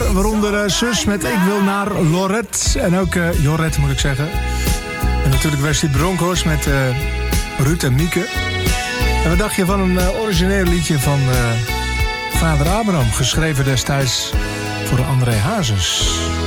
Waaronder Zus met Ik wil naar Lorette. En ook Jorret moet ik zeggen. En natuurlijk Wesley Bronkhorst met Ruud en Mieke. En wat dacht je van een origineel liedje van Vader Abraham. Geschreven destijds voor André Hazes.